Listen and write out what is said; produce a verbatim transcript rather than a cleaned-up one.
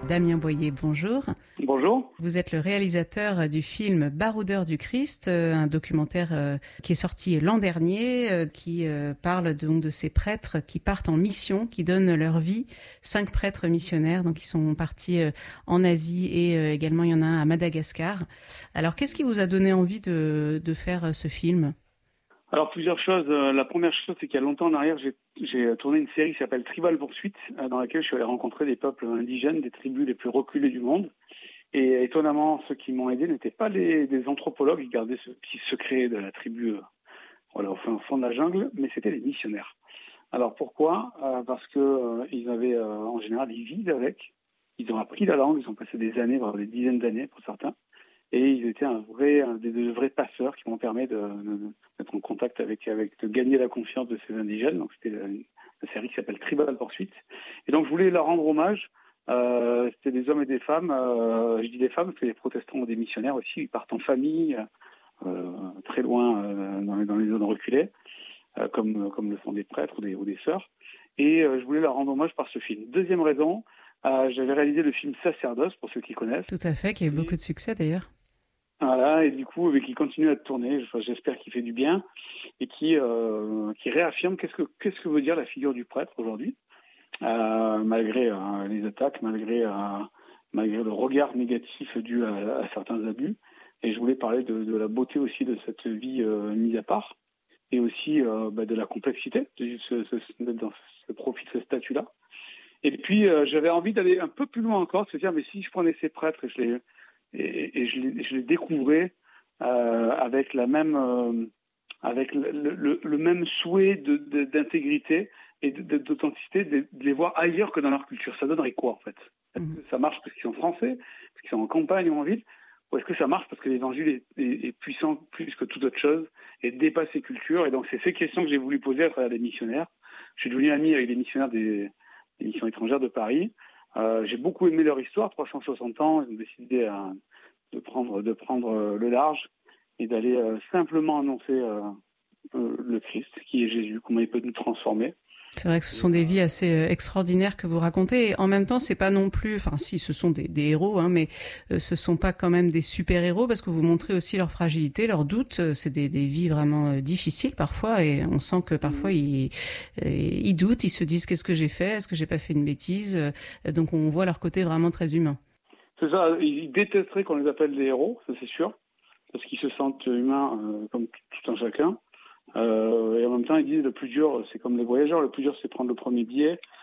Damien Boyer, bonjour. Bonjour. Vous êtes le réalisateur du film Baroudeur du Christ, un documentaire qui est sorti l'an dernier, qui parle donc de ces prêtres qui partent en mission, qui donnent leur vie. Cinq prêtres missionnaires, donc ils sont partis en Asie et également il y en a un à Madagascar. Alors, qu'est-ce qui vous a donné envie de, de faire ce film ? Alors, plusieurs choses. La première chose, c'est qu'il y a longtemps en arrière, j'ai, j'ai tourné une série qui s'appelle Tribal Poursuite, dans laquelle je suis allé rencontrer des peuples indigènes, des tribus les plus reculées du monde. Et étonnamment, ceux qui m'ont aidé n'étaient pas les, des anthropologues qui gardaient ce petit secret de la tribu, euh, voilà, au fond, au fond de la jungle, mais c'était des missionnaires. Alors pourquoi ? euh, Parce que euh, ils avaient, euh, en général, ils vivent avec, ils ont appris la langue, ils ont passé des années, voire des dizaines d'années pour certains. Et ils étaient un vrai, un des, de vrais passeurs qui m'ont permis de, de, d'être en contact avec, avec, de gagner la confiance de ces indigènes. Donc c'était la, la série qui s'appelle Tribal Poursuite. Et donc je voulais leur rendre hommage. Euh, c'était des hommes et des femmes. Euh, je dis des femmes parce que les protestants ont des missionnaires aussi. Ils partent en famille, euh, très loin euh, dans, les, dans les zones reculées, euh, comme, comme le font des prêtres ou des, ou des sœurs. Et euh, je voulais leur rendre hommage par ce film. Deuxième raison, euh, j'avais réalisé le film Sacerdoce, pour ceux qui connaissent. Tout à fait, qui a eu et... beaucoup de succès d'ailleurs. Voilà, et du coup, mais qui continue à tourner, j'espère qu'il fait du bien, et qui, euh, qui réaffirme qu'est-ce que, qu'est-ce que veut dire la figure du prêtre aujourd'hui, euh, malgré euh, les attaques, malgré, euh, malgré le regard négatif dû à, à certains abus. Et je voulais parler de, de la beauté aussi de cette vie euh, mise à part, et aussi euh, bah, de la complexité de ce, ce, dans ce profil, ce statut-là. Et puis, euh, j'avais envie d'aller un peu plus loin encore, de se dire, mais si je prenais ces prêtres et je les... Et, et je, les, je les découvrais euh, avec la même, euh, avec le, le, le même souhait de, de, d'intégrité et de, de, d'authenticité, de, de les voir ailleurs que dans leur culture. Ça donnerait quoi en fait ? Est-ce que ça marche parce qu'ils sont français, parce qu'ils sont en campagne ou en ville, ou est-ce que ça marche parce que l'évangile est, est, est puissant plus que toute autre chose et dépasse les cultures ? Et donc c'est ces questions que j'ai voulu poser à travers les missionnaires. Je suis devenu ami avec les missionnaires des, des missions étrangères de Paris. Euh, j'ai beaucoup aimé leur histoire, trois cent soixante ans, ils ont décidé euh, de prendre de prendre euh, le large et d'aller euh, simplement annoncer euh, euh, le Christ, qui est Jésus, comment il peut nous transformer. C'est vrai que ce sont des vies assez extraordinaires que vous racontez, et en même temps, c'est pas non plus, enfin si, ce sont des, des héros, hein, mais euh, ce sont pas quand même des super-héros, parce que vous montrez aussi leur fragilité, leurs doutes. C'est des, des vies vraiment euh, difficiles parfois, et on sent que parfois mmh. ils, euh, ils doutent, ils se disent qu'est-ce que j'ai fait, est-ce que j'ai pas fait une bêtise, euh, donc on voit leur côté vraiment très humain. C'est ça, ils détesteraient qu'on les appelle des héros, ça c'est sûr, parce qu'ils se sentent humains euh, comme tout un chacun. Euh, et en même temps, ils disent le plus dur, c'est comme les voyageurs, le plus dur c'est prendre le premier billet,